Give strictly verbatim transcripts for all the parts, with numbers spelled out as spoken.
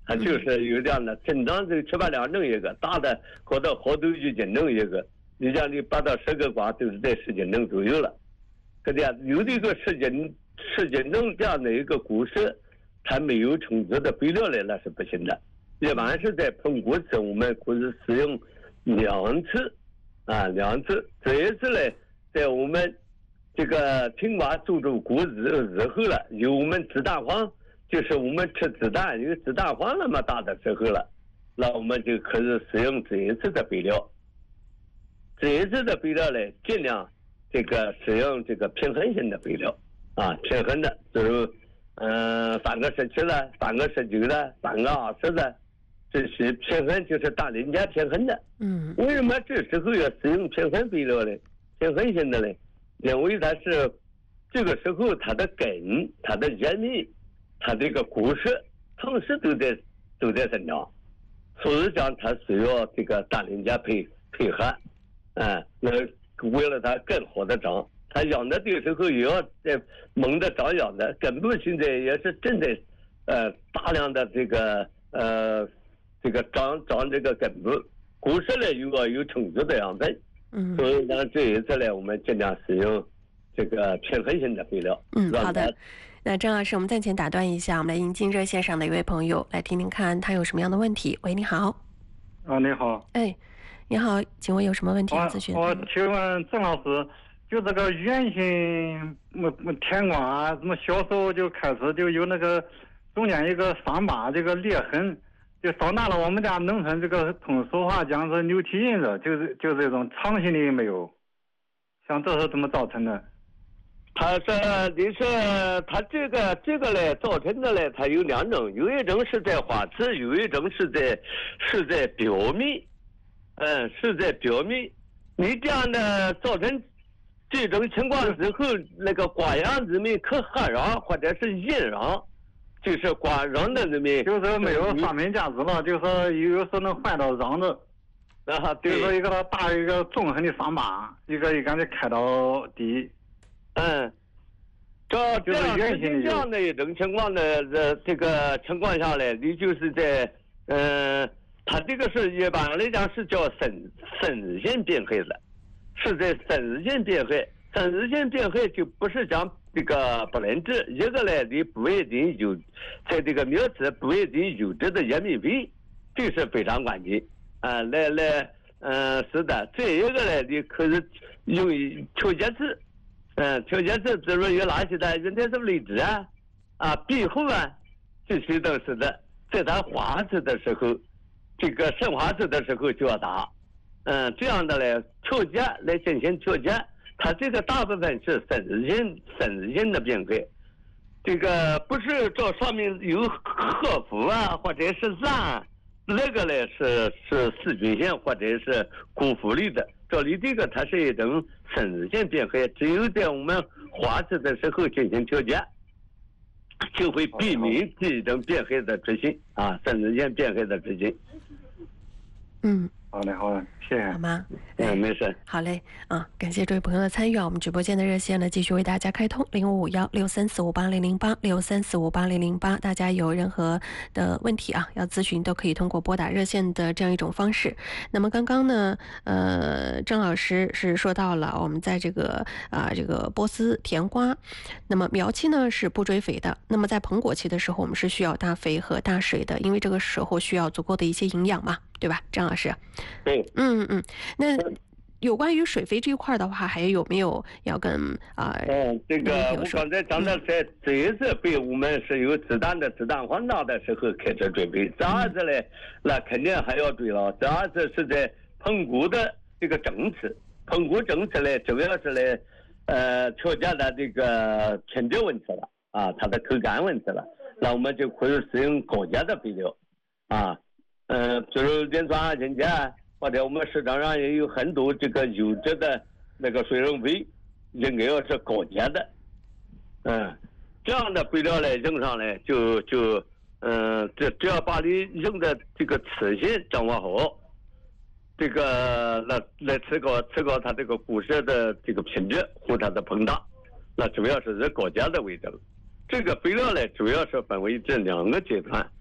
它就是有这样的，正常这七八两弄一个，大的或者好多一斤弄一个，你像你八到十个瓜都是在十斤弄左右了。这样有的一个十斤十斤弄这样的一个果实，它没有充足的肥料来那是不行的。一般是在喷果时我们可以使用两次啊两次，这一次呢在我们这个青瓜注入果子日后了，有我们子弹黄，就是我们吃子弹有子弹黄那么大的时候了，那我们就可以使用这一次的肥料。这一次的肥料呢，尽量这个使用这个平衡性的肥料啊，平衡的，比如嗯三个十七的，三个十九的，三个二十的，这是平衡，就是大林家平衡的。 嗯， 为什么这时候要使用平衡肥料呢？平衡性的呢？因为它是这个时候它的根、它的叶密、它这个果实同时都在都在生长，所以讲它需要这个大林家配配合，啊，那为了它更好的长，它养的的时候也要在猛的长养的，根部现在也是正在呃大量的这个呃这个长长这个根部，果实呢又要有充足的养分。 嗯， 所以呢，这一次呢，我们尽量使用这个平衡性的肥料。 嗯，好的。那张老师，我们暂且打断一下，我们来迎进热线上的一位朋友，来听听看他有什么样的问题。喂，你好。 啊，你好。 哎，你好，请问有什么问题要咨询？ 我请问郑老师，就这个圆形么么甜瓜啊，怎么小时候就开始就有那个中间一个伤疤，这个裂痕。就长大了，我们家农村这个通俗话讲是牛蹄印子，就是就是这种长形的没有，像这是怎么造成的？ 它是你是它这个这个呢造成的呢，它有两种，有一种是在花刺，有一种是在是在表面，嗯，是在表面。你这样的造成这种情况之后，那个瓜瓤里面可黑瓤或者是硬瓤。就是瓜瓤的里面， 就是没有商品价值了，就是有时候能换到瓤子， 啊， 就是说一个大一个纵横的伤疤，一个一个的开到底， 嗯，这这样这样的一种情况的这这个情况下呢，你就是在嗯、呃，它这个是一般来讲是叫生生日性变黑的，是在生日性变黑，生日性变黑就不是讲。这个不能治，一个呢，你不一定有，在这个苗子不一定有这个叶密肥，这是非常关键啊。来来，嗯、呃，是的。再一个呢，你可以用调节质，嗯，调节质，比如有哪些的，原来是荔枝啊，啊，壁虎啊，这些都是的。在它花子的时候，这个生花子的时候就要打，嗯，这样的呢，调节来进行调节。它这个大部分是生日性生日性的变黑，这个不是照上面有褐腐啊，或者是烂，那个呢是是细菌性或者是固腐类的。照你这个它是一种生日性变黑，只有在我们花枝的时候进行调节，就会避免这种变黑的出现啊，生日性变黑的出现。 嗯。 好嘞，好嘞，谢谢。 好吗？ 嗯，没事。 好嘞，啊，感谢这位朋友的参与啊！我们直播间的热线呢，继续为大家开通零五五幺六三四五八零零八六三四五八零零八，大家有任何的问题啊，要咨询都可以通过拨打热线的这样一种方式。那么刚刚呢，呃，郑老师是说到了我们在这个啊、呃、这个波斯甜瓜，那么苗期呢是不追肥的，那么在膨果期的时候，我们是需要大肥和大水的，因为这个时候需要足够的一些营养嘛。对吧，张老师？ 对， 嗯嗯，那有关于水肥这一块的话，还有没有要跟啊？ 嗯、呃，这个我刚才讲的在这一次肥，我们是有子弹的子弹黄大的时候开始准备，这二次呢，那肯定还要追了。这二次是在膨果的这个政策，膨果政策呢，主要是呢，呃，调节的这个品质问题了啊，它的口感问题了，那我们就可以使用高阶的肥料啊。嗯、呃，比如磷酸二氢钾，或者我们市场上也有很多这个优质的那个水溶肥，应该要是高阶的。嗯，这样的肥料呢用上来就就嗯，这只要把你用的这个磁性掌握好，这个来来提高提高它这个果实的这个品质和它的膨大，那主要是以高阶的为主。这个肥料呢，主要是分为这两个阶段。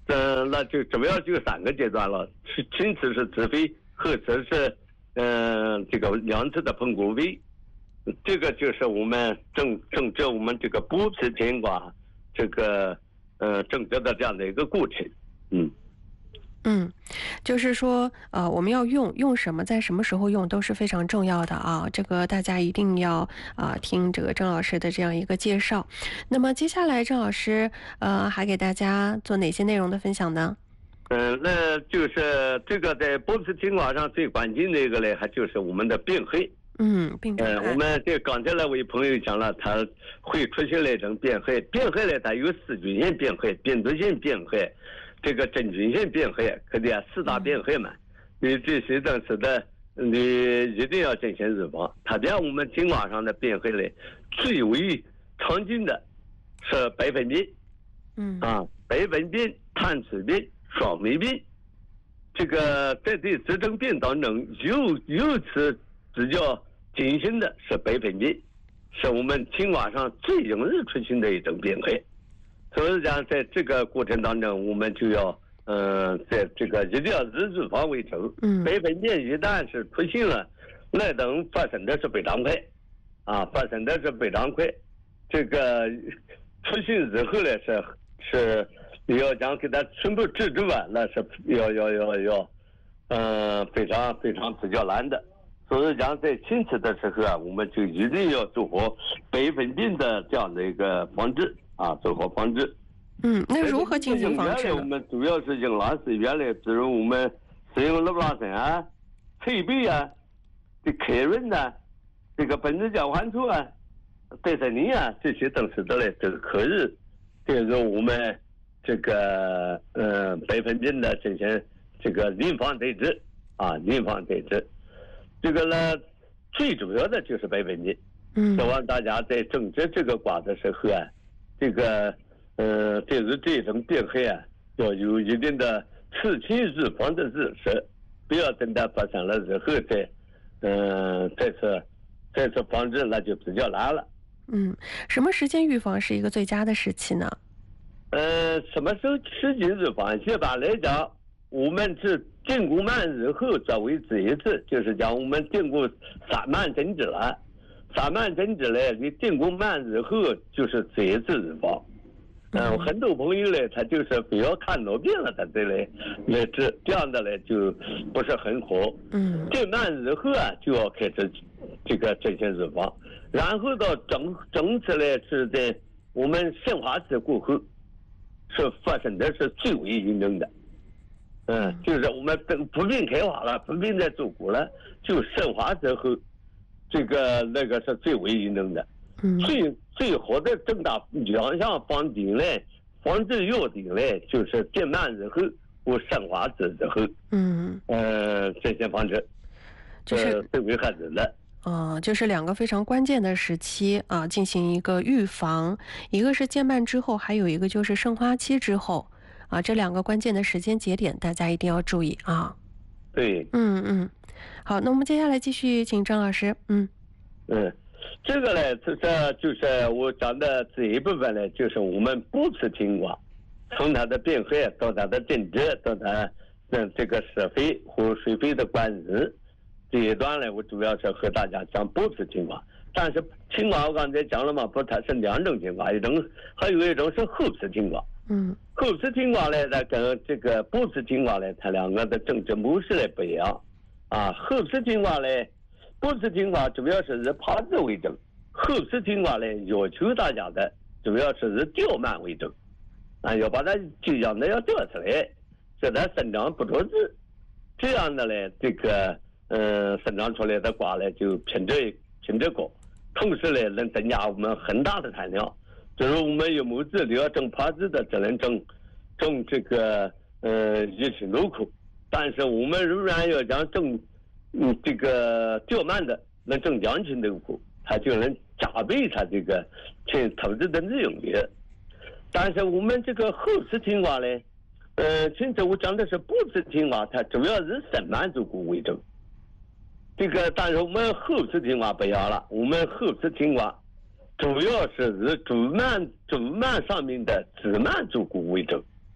嗯，那就主要就三个阶段了，是其次是自费，后次是嗯、呃、这个两次的评估费，这个就是我们政政治我们这个补贴监管这个呃政治的这样的一个过程，嗯。 嗯，就是说，呃，我们要用用什么，在什么时候用都是非常重要的啊。这个大家一定要啊、呃、听这个郑老师的这样一个介绍。那么接下来郑老师呃还给大家做哪些内容的分享呢？ 嗯，那就是这个在补贴监管上最关键的一个呢，还就是我们的病害。 嗯，病呃，我们这刚才那位朋友讲了，他会出现那种病害，病害呢，它有细菌性病害、病毒性病害。这个真菌性病害，可得四大病害嘛，你这些东西的，你一定要进行预防。它在我们监管上的病害里，最为常见的是白粉病， 嗯啊，白粉病、炭疽病、双霉病。这个在这这种病当中，尤尤其比较典型的是白粉病，是我们监管上最容易出现的一种病害。所以讲，在这个过程当中，我们就要，嗯、呃，在这个一定要以预防为主。 嗯， 白粉病一旦是出现了，那等发生的是非常快，啊，发生的是非常快。这个出现之后呢，是是要讲给它全部治治完，那是要要要要，嗯、呃，非常非常比较难的。所以讲，在近期的时候啊，我们就一定要做好白粉病的这样的一个防治。啊，做好防治。 嗯，那如何进行防治呢？ 我们主要是用哪些原来，比如我们使用乐布拉森啊、翠贝啊、这凯润呐、这个苯质甲环素啊、吡啻宁啊这些东西的嘞，都可以对于我们这个呃白粉病的进行这个预防对治啊，预防对治。这个呢，最主要的就是白粉病。 嗯， 希望大家在种植这个瓜的时候啊。这个，呃，对于这种病害啊，要有一定的事前预防的意识，不要等它发生了之后再，嗯、呃，再次再次防治，那就比较难了。 嗯，什么时间预防是一个最佳的时期呢？ 呃，什么时候时间预防？一般来讲，我们是定过满日后作为第一次，就是讲我们定过三满针治了。三满针治呢，你定过满日后就是第一次预防。嗯、呃，很多朋友呢，他就是非要看到病了，他再来来治，这样的呢就不是很好。 嗯， 定满日后啊，就要开始这个进行预防，然后到整整体呢是在我们盛化期过后，是发生的是最为严重的。嗯，就是我们等普遍开花了，普遍在做过了，就盛化之后。这个那个是最为严重的， 嗯， 最最好的正大两项防顶嘞，防治要顶嘞，就是定满日后或生化之之后， 嗯， 呃，这些防治， 就是最为合适的。 啊、呃，就是两个非常关键的时期啊，进行一个预防，一个是渐蔓之后，还有一个就是盛花期之后啊，这两个关键的时间节点，大家一定要注意啊。 对， 嗯嗯。好，那我们接下来继续请张老师。嗯嗯，这个呢，这这就是我讲的这一部分呢，就是我们补持监管，从它的病害到它的症治，到它嗯这个施肥和水肥的管理这一段呢，我主要是和大家讲补持监管。但是监管我刚才讲了嘛，不，它是两种监管，一种还有一种是后持监管。 嗯， 后持监管呢，它跟这个补持监管呢，它两个的政治模式呢不一样。啊，后持监管呢，补持监管主要是以爬植为主，后持监管呢要求大家的主要是以吊蔓为主，啊，要把它就让它要吊出来，使它生长不着地，这样的呢，这个呃生长出来的瓜呢就品质品质高，同时呢能增加我们很大的产量。就是我们有木质要种爬植的，只能种种这个呃一尺六库。但是我们仍然要讲种，嗯，这个吊蔓的能种两千多亩，它就能加倍它这个去投资的利用率。但是我们这个后持监管呢，呃，现在我讲的是补持监管，它主要是生蔓作物为主。这个，但是我们后持监管不一样了，我们后持监管主要是以主蔓主蔓上面的子蔓作物为主。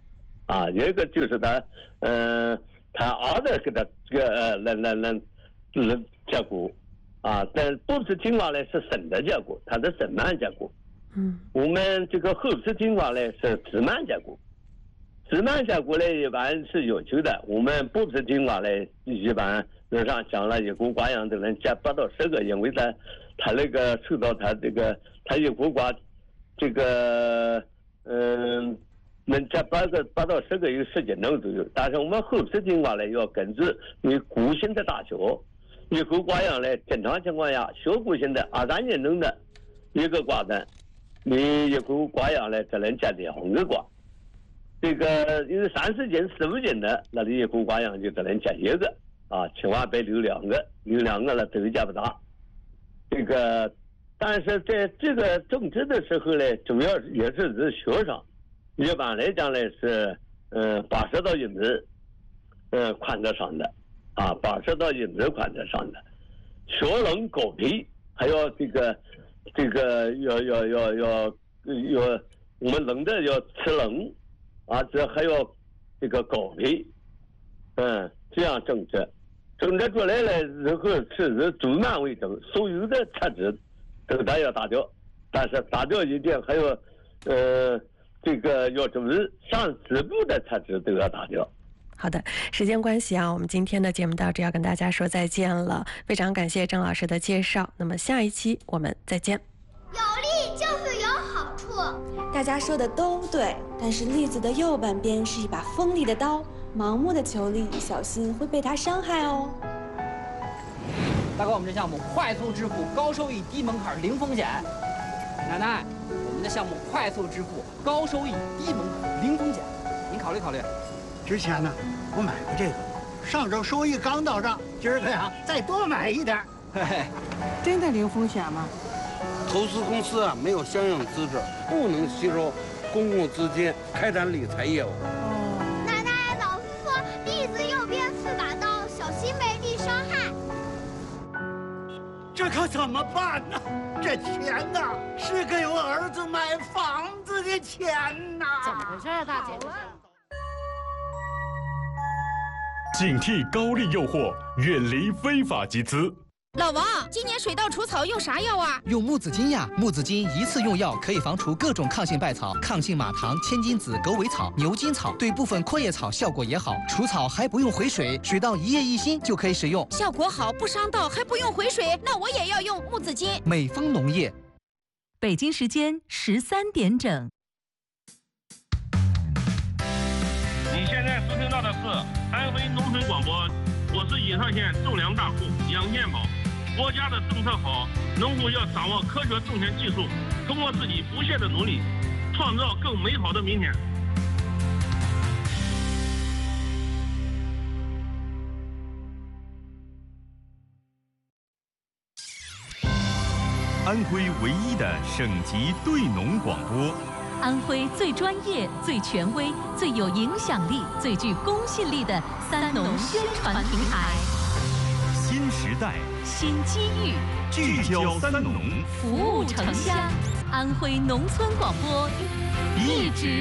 啊，有一个就是他，嗯、呃，他儿子给他这个呃来来来来结果，啊，但不是精华呢是省的结果，它是省慢结果。 嗯， 我们这个后视精华呢是直慢结果，直慢结果呢一般是有求的，我们不是精华呢一般路上讲了一锅瓜样的人加八到十个，因为他他那个受到他这个他一锅瓜这个嗯。能加八个八到十个有十几能左右，但是我们后视精华呢要根据你骨性的大小，一口瓜样呢正常情况下小骨性的二三斤重的一个瓜子，你一口瓜样呢只能加两个瓜，这个因为三十斤十五斤的，那你一口瓜样就只能加一个啊，千万别留两个，留两个了都加不大。这个但是在这个种植的时候呢，主要也是指学上。一般来讲呢是，嗯，八十到一米，嗯，宽得上的，啊，八十到一米宽得上的，小棱高皮，还要这个，这个要要要要要，我们冷的要吃棱，啊，这还要这个高皮，嗯，这样种植，种植出来了然后是以主慢为主，所有的特质都得要打掉，但是打掉一点还有，呃。这个要注意，上十步的特质都要打掉。 好的，时间关系啊，我们今天的节目到这要跟大家说再见了。非常感谢郑老师的介绍，那么下一期我们再见。 有利就是有好处， 大家说的都对，但是栗子的右半边是一把锋利的刀，盲目的求利，小心会被它伤害哦。 大哥，我们这项目快速支付，高收益，低门槛，零风险。奶奶。我们的项目快速支付，高收益，低门槛，零风险，您考虑考虑。 之前呢，我买过这个，上周收益刚到账，今儿个呀再多买一点。 嘿嘿， 真的零风险吗？ 投资公司啊没有相应资质，不能吸收公共资金开展理财业务。 哦，奶奶，老师说栗子右边是把刀，小心被利伤害。 这可怎么办呢？这钱呐，是给我儿子买房子的钱呐！ 怎么回事啊，大姐？ 警惕高利诱惑，远离非法集资。 老王，今年水稻除草用啥药啊？ 用木子金呀！木子金一次用药可以防除各种抗性败草、抗性马糖、千金子、狗尾草、牛筋草，对部分阔叶草效果也好。除草还不用回水，水稻一叶一心就可以使用， 效果好，不伤稻，还不用回水。那我也要用木子金。 美丰农业。 北京时间十三点整。 你现在收听到的是安徽农村广播，我是颐上县种粮大户杨建宝。国家的政策好，农户要掌握科学种田技术，通过自己不懈的努力，创造更美好的明天。 安徽唯一的省级对农广播， 安徽最专业、最权威、最有影响力、最具公信力的三农宣传平台。 新时代， 新机遇， 聚焦三农， 服务城乡。安徽农村广播一直